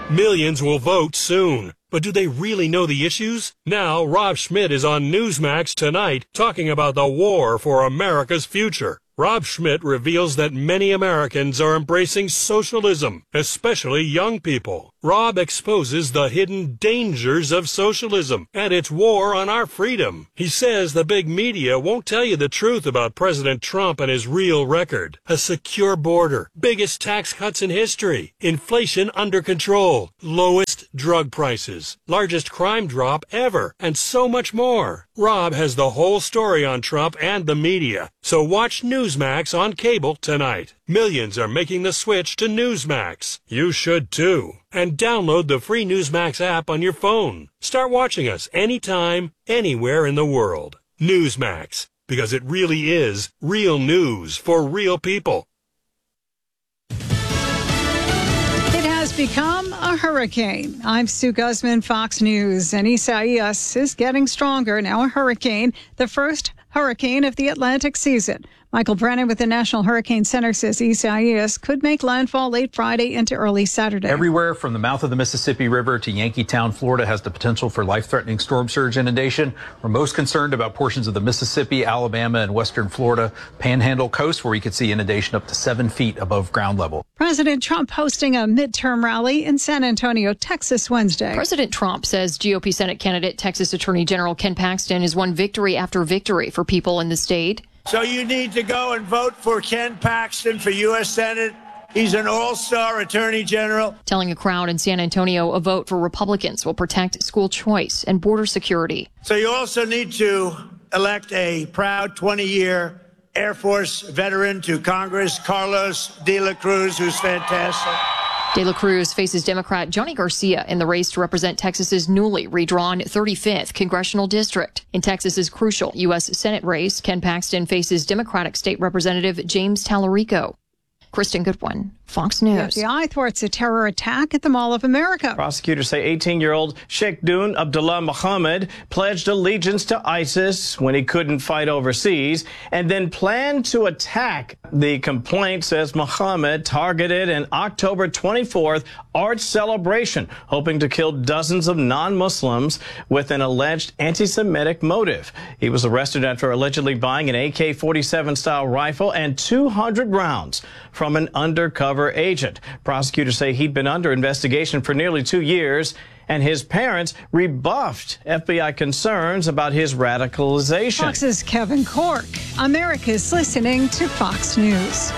Millions will vote soon. But do they really know the issues? Now, Rob Schmidt is on Newsmax tonight talking about the war for America's future. Rob Schmidt reveals that many Americans are embracing socialism, especially young people. Rob exposes the hidden dangers of socialism and its war on our freedom. He says the big media won't tell you the truth about President Trump and his real record. A secure border, biggest tax cuts in history, inflation under control, lowest drug prices, largest crime drop ever, and so much more. Rob has the whole story on Trump and the media, so watch Newsmax on cable tonight. Millions are making the switch to Newsmax. You should too. And download the free Newsmax app on your phone. Start watching us anytime, anywhere in the world. Newsmax, because it really is real news for real people. It has become a hurricane. I'm Sue Guzman, Fox News, and Isaias is getting stronger. Now a hurricane, the first hurricane of the Atlantic season. Michael Brennan with the National Hurricane Center says Isaias could make landfall late Friday into early Saturday. Everywhere from the mouth of the Mississippi River to Yankeetown, Florida has the potential for life-threatening storm surge inundation. We're most concerned about portions of the Mississippi, Alabama, and western Florida Panhandle coast, where we could see inundation up to 7 feet above ground level. President Trump hosting a midterm rally in San Antonio, Texas, Wednesday. President Trump says GOP Senate candidate Texas Attorney General Ken Paxton has won victory after victory for people in the state. So you need to go and vote for Ken Paxton for U.S. Senate. He's an all-star attorney general. Telling a crowd in San Antonio a vote for Republicans will protect school choice and border security. So you also need to elect a proud 20-year Air Force veteran to Congress, Carlos de la Cruz, who's fantastic. De la Cruz faces Democrat Johnny Garcia in the race to represent Texas's newly redrawn 35th congressional district. In Texas's crucial U.S. Senate race, Ken Paxton faces Democratic State Representative James Tallarico. Kristen Goodwin, Fox News. The FBI thwarts a terror attack at the Mall of America. Prosecutors say 18-year-old Sheikh Dune Abdullah Muhammad pledged allegiance to ISIS when he couldn't fight overseas and then planned to attack. The complaint says Muhammad targeted an October 24th art celebration, hoping to kill dozens of non-Muslims with an alleged anti-Semitic motive. He was arrested after allegedly buying an AK-47 style rifle and 200 rounds from an undercover agent. Prosecutors say he'd been under investigation for nearly 2 years, and his parents rebuffed FBI concerns about his radicalization. Fox's Kevin Cork. America's listening to Fox News.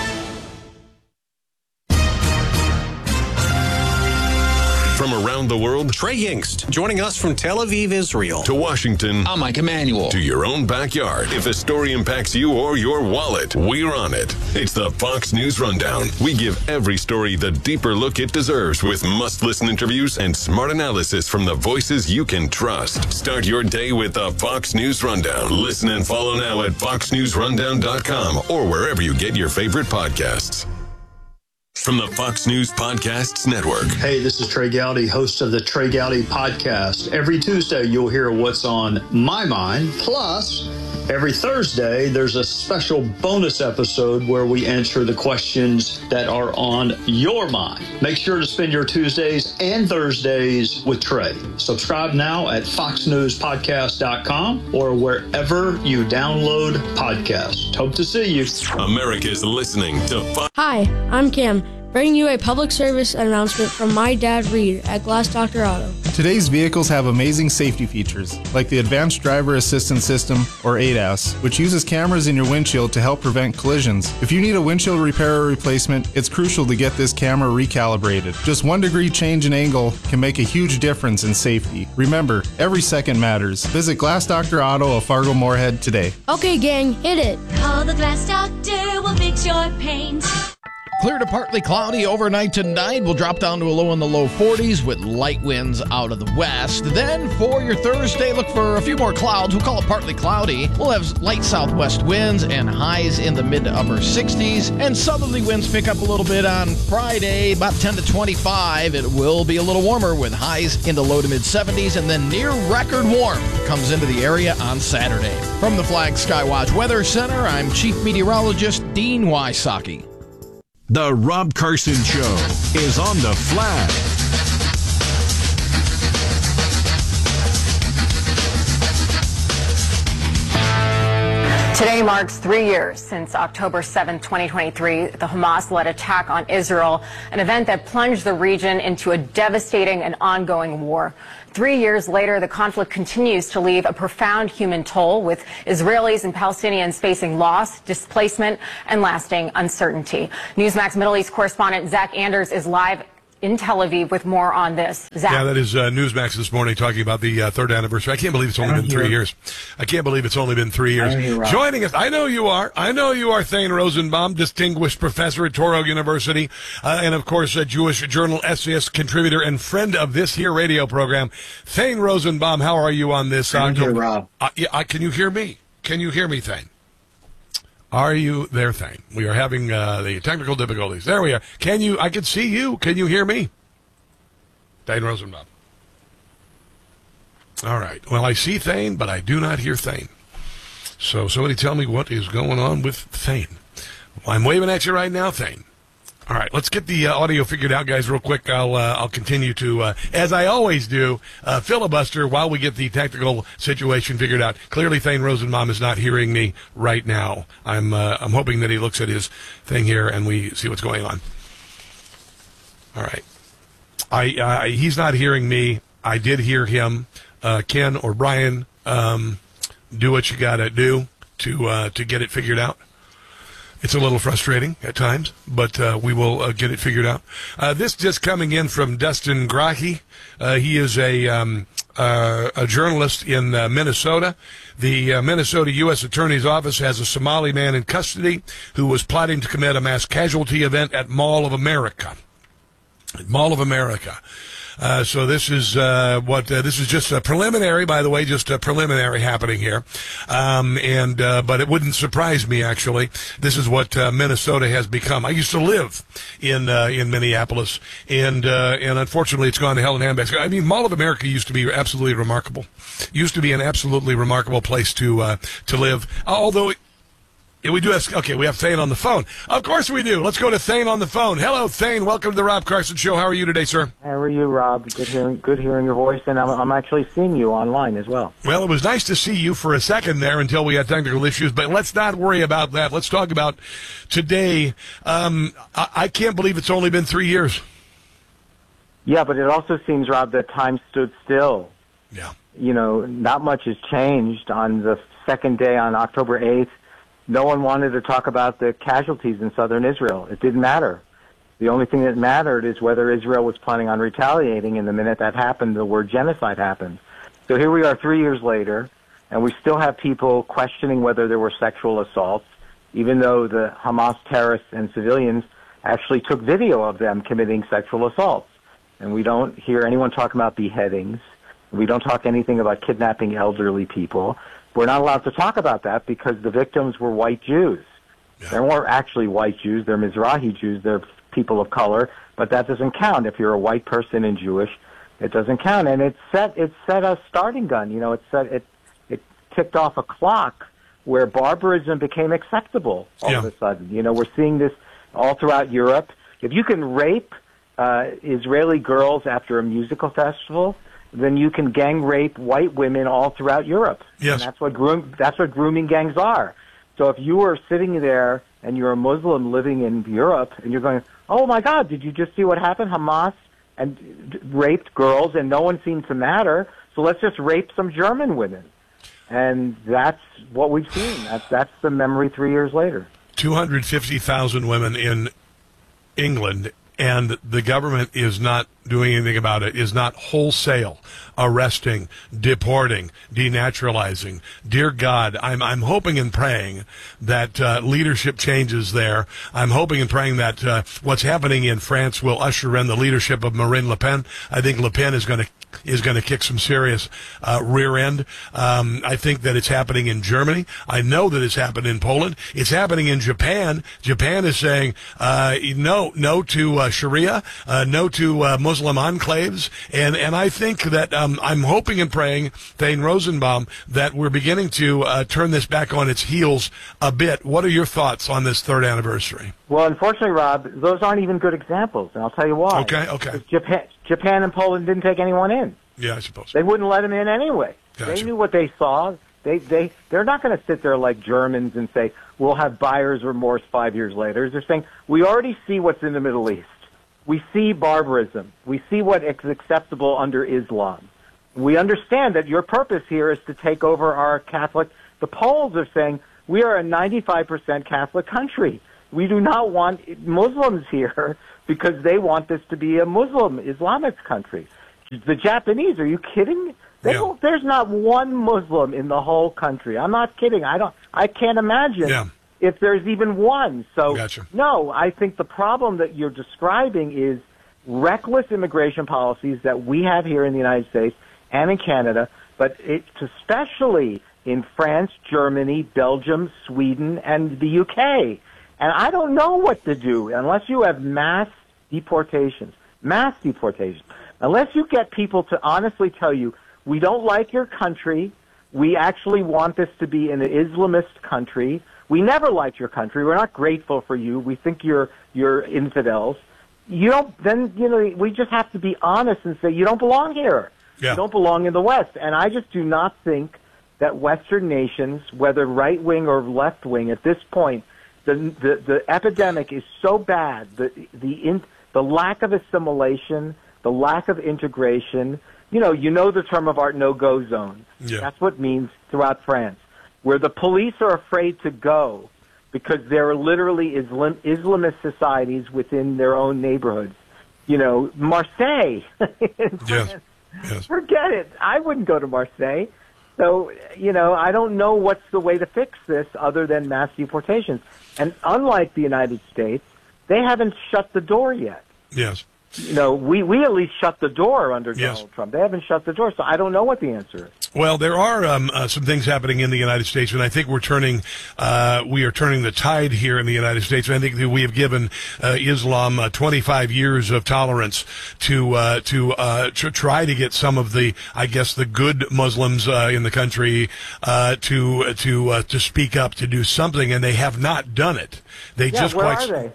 From around the world, Trey Yingst, joining us from Tel Aviv, Israel. To Washington, I'm Mike Emanuel. To your own backyard. If a story impacts you or your wallet, we're on it. It's the Fox News Rundown. We give every story the deeper look it deserves with must-listen interviews and smart analysis from the voices you can trust. Start your day with the Fox News Rundown. Listen and follow now at foxnewsrundown.com or wherever you get your favorite podcasts. From the Fox News Podcasts Network. Hey, this is Trey Gowdy, host of the Trey Gowdy Podcast. Every Tuesday, you'll hear what's on my mind. Plus, every Thursday, there's a special bonus episode where we answer the questions that are on your mind. Make sure to spend your Tuesdays and Thursdays with Trey. Subscribe now at foxnewspodcast.com or wherever you download podcasts. Hope to see you. America's listening to Fox. Hi, I'm Cam, bringing you a public service announcement from my dad, Reed, at Glass Doctor Auto. Today's vehicles have amazing safety features, like the Advanced Driver Assistance System, or ADAS, which uses cameras in your windshield to help prevent collisions. If you need a windshield repair or replacement, it's crucial to get this camera recalibrated. Just 1 degree change in angle can make a huge difference in safety. Remember, every second matters. Visit Glass Doctor Auto of Fargo Moorhead today. Okay, gang, hit it. Call the Glass Doctor, we'll fix your paint. Clear to partly cloudy overnight tonight. We'll drop down to a low in the low 40s with light winds out of the west. Then for your Thursday, look for a few more clouds. We'll call it partly cloudy. We'll have light southwest winds and highs in the mid to upper 60s. And southerly winds pick up a little bit on Friday, about 10 to 25. It will be a little warmer with highs in the low to mid 70s. And then near record warm comes into the area on Saturday. From the Flag Skywatch Weather Center, I'm Chief Meteorologist Dean Wysocki. The Rob Carson Show is on the Flag. Today marks 3 years since October 7, 2023, the Hamas-led attack on Israel, an event that plunged the region into a devastating and ongoing war. 3 years later, the conflict continues to leave a profound human toll, with Israelis and Palestinians facing loss, displacement, and lasting uncertainty. Newsmax Middle East correspondent Zach Anders is live in Tel Aviv with more on this. Zach. Yeah, that is Newsmax this morning talking about the third anniversary. I can't believe it's only been 3 years. I can't believe it's only been 3 years. Joining us, I know you are, Thane Rosenbaum, distinguished professor at Touro University, and of course a Jewish journal essayist, contributor, and friend of this here radio program. Thane Rosenbaum, how are you on this? Rob. Can you hear me? Can you hear me, Thane? Are you there, Thane? We are having the technical difficulties. There we are. I can see you. Can you hear me? Thane Rosenbaum. All right. Well, I see Thane, but I do not hear Thane. So somebody tell me what is going on with Thane. Well, I'm waving at you right now, Thane. All right, let's get the audio figured out, guys, real quick. I'll continue to, as I always do, filibuster while we get the technical situation figured out. Clearly, Thane Rosenbaum is not hearing me right now. I'm hoping that he looks at his thing here and we see what's going on. All right, he's not hearing me. I did hear him. Ken or Brian, do what you got to do to get it figured out. It's a little frustrating at times, but we will get it figured out. This just coming in from Dustin Grahi. He is a journalist in Minnesota. The Minnesota U.S. Attorney's Office has a Somali man in custody who was plotting to commit a mass casualty event at Mall of America. Mall of America. So this is this is just a preliminary, by the way, just a preliminary happening here. But it wouldn't surprise me, actually. This is what Minnesota has become. I used to live in Minneapolis, and unfortunately it's gone to hell in handbags. I mean, Mall of America used to be absolutely remarkable. Used to be an absolutely remarkable place to live. Although we do have, okay, we have Thane on the phone. Of course we do. Let's go to Thane on the phone. Hello, Thane. Welcome to the Rob Carson Show. How are you today, sir? How are you, Rob? Good hearing your voice, and I'm actually seeing you online as well. Well, it was nice to see you for a second there until we had technical issues, but let's not worry about that. Let's talk about today. I can't believe it's only been 3 years. Yeah, but it also seems, Rob, that time stood still. Yeah. You know, not much has changed. On the second day, on October 8th, no one wanted to talk about the casualties in southern Israel. It didn't matter. The only thing that mattered is whether Israel was planning on retaliating, and the minute that happened, the word genocide happened. So here we are 3 years later, and we still have people questioning whether there were sexual assaults, even though the Hamas terrorists and civilians actually took video of them committing sexual assaults. And we don't hear anyone talk about beheadings. We don't talk anything about kidnapping elderly people. We're not allowed to talk about that because the victims were white Jews. Yeah. They weren't actually white Jews. They're Mizrahi Jews. They're people of color. But that doesn't count. If you're a white person and Jewish, it doesn't count. And it set a starting gun. You know, it ticked off a clock where barbarism became acceptable all of a sudden. You know, we're seeing this all throughout Europe. If you can rape Israeli girls after a musical festival, then you can gang rape white women all throughout Europe. Yes. And that's what grooming gangs are. So if you were sitting there and you're a Muslim living in Europe and you're going, oh my God, did you just see what happened? Hamas and raped girls and no one seemed to matter. So let's just rape some German women. And that's what we've seen. That's the memory 3 years later. 250,000 women in England, and the government is not doing anything about it, is not wholesale arresting, deporting, denaturalizing. Dear God, I'm hoping and praying that leadership changes there. I'm hoping and praying that what's happening in France will usher in the leadership of Marine Le Pen. I think Le Pen is going to kick some serious rear end. I think that it's happening in Germany. I know that it's happened in Poland. It's happening in Japan. Japan is saying no to Sharia, no to Muslim enclaves. And I think that I'm hoping and praying, Thane Rosenbaum, that we're beginning to turn this back on its heels a bit. What are your thoughts on this third anniversary? Well, unfortunately, Rob, those aren't even good examples, and I'll tell you why. Okay. Japan and Poland didn't take anyone in. Yeah, I suppose. They wouldn't let them in anyway. Gotcha. They knew what they saw. They're not going to sit there like Germans and say, we'll have buyer's remorse 5 years later. They're saying, we already see what's in the Middle East. We see barbarism. We see what is acceptable under Islam. We understand that your purpose here is to take over our Catholic. The Poles are saying, we are a 95% Catholic country. We do not want Muslims here because they want this to be a Muslim, Islamic country. The Japanese, are you kidding? There's not one Muslim in the whole country. I'm not kidding. I can't imagine if there's even one. So, no, I think the problem that you're describing is reckless immigration policies that we have here in the United States and in Canada, but it's especially in France, Germany, Belgium, Sweden, and the UK. And I don't know what to do unless you have mass deportations. Unless you get people to honestly tell you, we don't like your country. We actually want this to be an Islamist country. We never liked your country. We're not grateful for you. We think you're infidels. We just have to be honest and say, you don't belong here. Yeah. You don't belong in the West. And I just do not think that Western nations, whether right-wing or left-wing at this point, the epidemic is so bad, the lack of assimilation, the lack of integration. You know the term of art, no-go zone. Yeah. That's what it means throughout France, where the police are afraid to go because there are literally Islamist societies within their own neighborhoods. Marseille. Yes. Forget it. I wouldn't go to Marseille. So, I don't know what's the way to fix this other than mass deportations. And unlike the United States, they haven't shut the door yet. Yes. We at least shut the door under Donald Trump. They haven't shut the door, so I don't know what the answer is. Well, there are some things happening in the United States, and I think we are turning the tide here in the United States. And I think that we have given Islam 25 years of tolerance to try to get some of the good Muslims in the country to speak up, to do something, and they have not done it. They've not done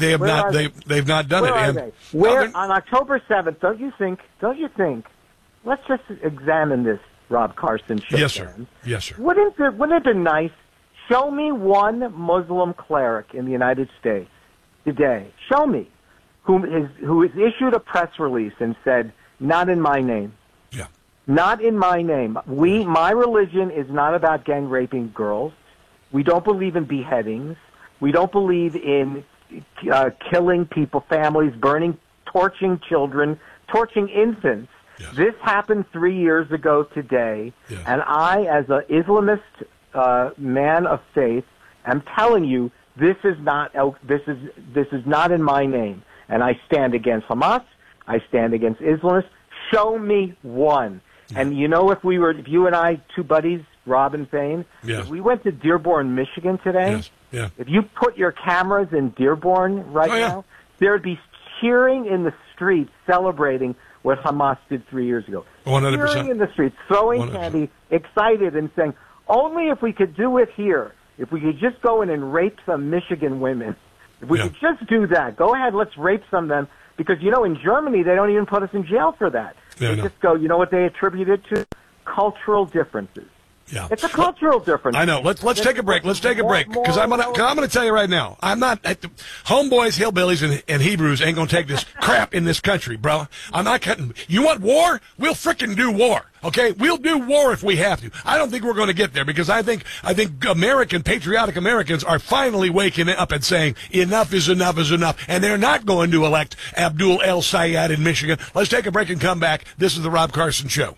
it. Where on October 7th? Don't you think? Let's just examine this, Rob Carson. Yes, sir. Yes, sir. Wouldn't it have been nice? Show me one Muslim cleric in the United States today. Show me who has issued a press release and said, "Not in my name." Yeah. Not in my name. My religion is not about gang raping girls. We don't believe in beheadings. We don't believe in killing people, families, torching children, torching infants. Yes. This happened 3 years ago today, and I, as an Islamist man of faith, am telling you this is not in my name, and I stand against Hamas. I stand against Islamists. Show me one. And if you and I, two buddies, Rob and Thane, if we went to Dearborn, Michigan today, if you put your cameras in Dearborn now, there would be cheering in the streets celebrating what Hamas did 3 years ago. 100%. Cheering in the streets, throwing 100%. candy, excited and saying, only if we could do it here, if we could just go in and rape some Michigan women, if we could just do that, go ahead, let's rape some of them. Because, in Germany, they don't even put us in jail for that. They just go, you know what they attribute it to? Cultural differences. Yeah. It's a cultural difference. I know. Let's take a break. Let's take a break because I'm gonna tell you right now. I'm not homeboys, hillbillies, and Hebrews ain't gonna take this crap in this country, bro. I'm not cutting. You want war? We'll frickin' do war. Okay, we'll do war if we have to. I don't think we're going to get there because I think patriotic Americans are finally waking up and saying enough is enough is enough, and they're not going to elect Abdul El Sayed in Michigan. Let's take a break and come back. This is the Rob Carson Show.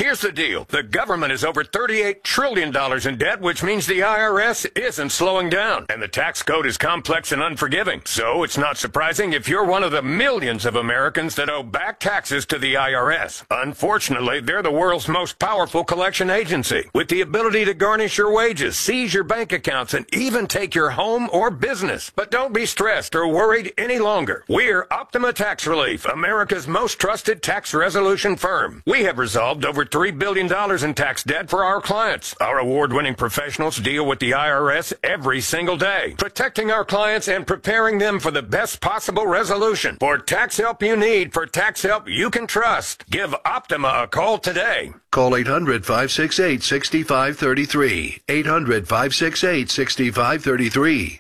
Here's the deal. The government is over $38 trillion in debt, which means the IRS isn't slowing down. And the tax code is complex and unforgiving. So it's not surprising if you're one of the millions of Americans that owe back taxes to the IRS. Unfortunately, they're the world's most powerful collection agency, with the ability to garnish your wages, seize your bank accounts, and even take your home or business. But don't be stressed or worried any longer. We're Optima Tax Relief, America's most trusted tax resolution firm. We have resolved over $3 billion in tax debt for our clients. Our award-winning professionals deal with the IRS every single day, protecting our clients and preparing them for the best possible resolution. For tax help you need, for tax help you can trust, give Optima a call today. Call 800-568-6533. 800-568-6533.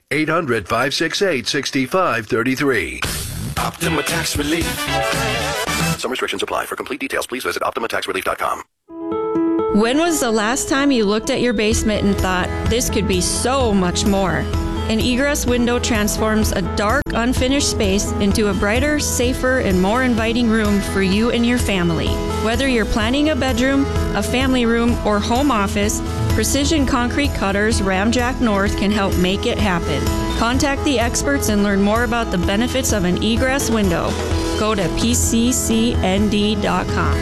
800-568-6533. Optima Tax Relief. Some restrictions apply. For complete details, please visit OptimaTaxRelief.com. When was the last time you looked at your basement and thought, this could be so much more? An egress window transforms a dark, unfinished space into a brighter, safer, and more inviting room for you and your family. Whether you're planning a bedroom, a family room, or home office, Precision Concrete Cutters Ramjack North can help make it happen. Contact the experts and learn more about the benefits of an egress window. Go to pccnd.com.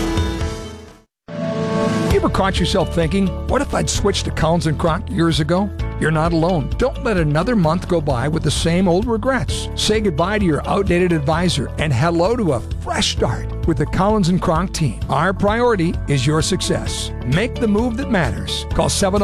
You ever caught yourself thinking, what if I'd switched to Collins & Kronk years ago? You're not alone. Don't let another month go by with the same old regrets. Say goodbye to your outdated advisor and hello to a fresh start with the Collins & Kronk team. Our priority is your success. Make the move that matters. Call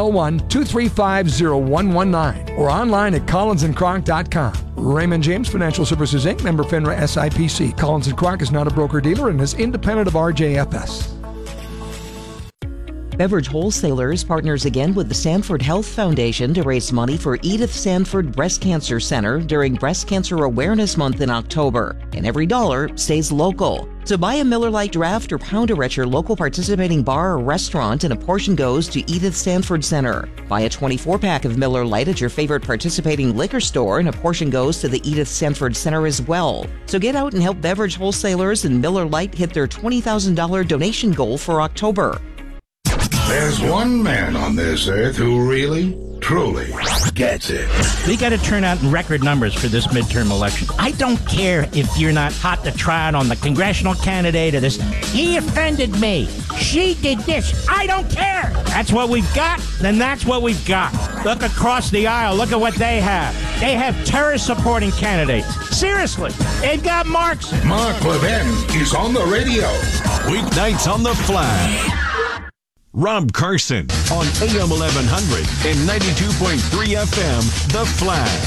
701-235-0119 or online at collinsandkronk.com. Raymond James Financial Services, Inc., member FINRA SIPC. Collins & Kronk is not a broker-dealer and is independent of RJFS. Beverage Wholesalers partners again with the Sanford Health Foundation to raise money for Edith Sanford Breast Cancer Center during Breast Cancer Awareness Month in October. And every dollar stays local. So buy a Miller Lite draft or pounder at your local participating bar or restaurant and a portion goes to Edith Sanford Center. Buy a 24-pack of Miller Lite at your favorite participating liquor store and a portion goes to the Edith Sanford Center as well. So get out and help Beverage Wholesalers and Miller Lite hit their $20,000 donation goal for October. There's one man on this earth who really, truly gets it. We got to turn out in record numbers for this midterm election. I don't care if you're not hot to trot on the congressional candidate or this. He offended me. She did this. I don't care. That's what we've got, then that's what we've got. Look across the aisle. Look at what they have. They have terrorist-supporting candidates. Seriously, they've got marks. Mark Levin is on the radio. Weeknights on the Flag. Rob Carson on AM 1100 and 92.3 FM, The Flag.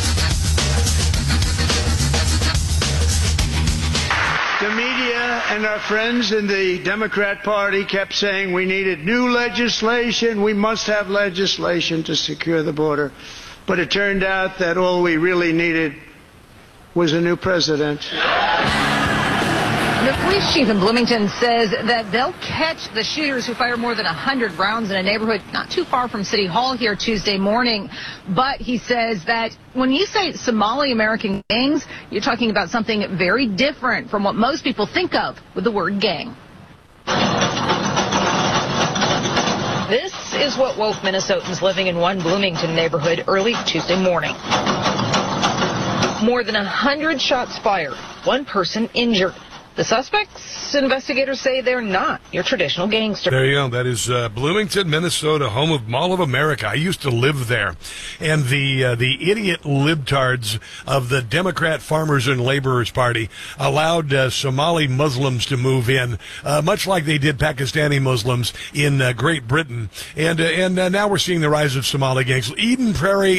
The media and our friends in the Democrat Party kept saying we needed new legislation. We must have legislation to secure the border. But it turned out that all we really needed was a new president. The police chief in Bloomington says that they'll catch the shooters who fired more than 100 rounds in a neighborhood not too far from City Hall here Tuesday morning. But he says that when you say Somali American gangs, you're talking about something very different from what most people think of with the word gang. This is what woke Minnesotans living in one Bloomington neighborhood early Tuesday morning. More than 100 shots fired, one person injured. The suspects, investigators say they're not your traditional gangsters. There you go. That is Bloomington, Minnesota, home of Mall of America. I used to live there. And the idiot libtards of the Democrat Farmers and Laborers Party allowed Somali Muslims to move in, much like they did Pakistani Muslims in Great Britain. And now we're seeing the rise of Somali gangs. Eden Prairie,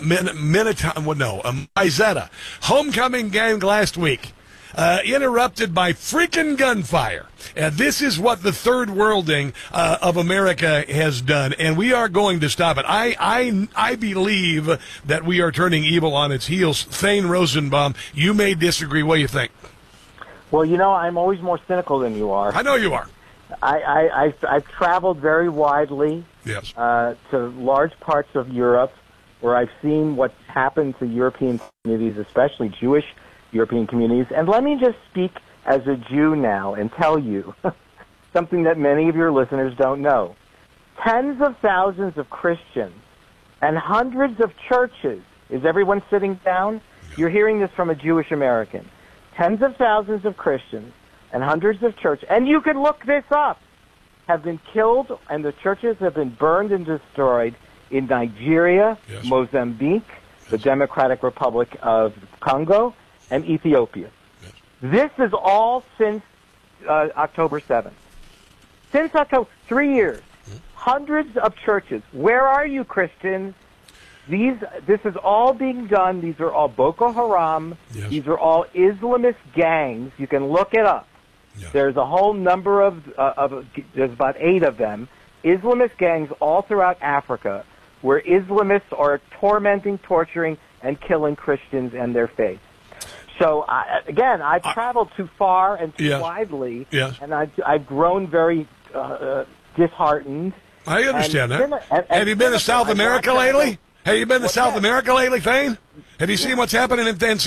Izetta, homecoming gang last week. Interrupted by freaking gunfire. This is what the third worlding of America has done, and we are going to stop it. I believe that we are turning evil on its heels. Thane Rosenbaum, you may disagree. What do you think? Well, you know, I'm always more cynical than you are. I know you are. I've traveled very widely to large parts of Europe where I've seen what's happened to European communities, especially Jewish European communities. And let me just speak as a Jew now and tell you something that many of your listeners don't know. Tens of thousands of Christians and hundreds of churches. Is everyone sitting down? You're hearing this from a Jewish American. Tens of thousands of Christians and hundreds of churches, and you can look this up, have been killed, and the churches have been burned and destroyed in Nigeria, Mozambique, the Democratic Republic of Congo, and Ethiopia. This is all since October 7th. Since October, 3 years. Hundreds of churches. Where are you, Christians? This is all being done. These are all Boko Haram. Yes. These are all Islamist gangs. You can look it up. Yeah. There's a whole number of there's about 8 of them, Islamist gangs all throughout Africa, where Islamists are tormenting, torturing, and killing Christians and their faith. So, I've traveled too far and too widely, and I've grown very disheartened. I understand that. Have you been to South America lately? Have you been to South America lately, Thane? Have you seen what's happening in